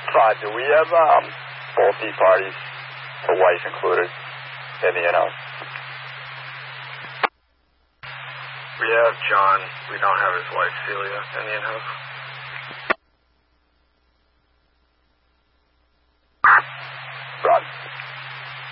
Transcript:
Do we have both the parties, the wife included, in the in-house? We have John. We don't have his wife, Celia, in the in-house.